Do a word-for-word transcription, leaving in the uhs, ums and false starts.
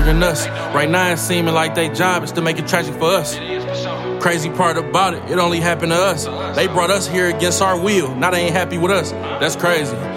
than us. Right now it's seeming like their job is to make it tragic for us. Crazy part about it, it only happened to us. They brought us here against our will. Now they ain't happy with us. That's crazy.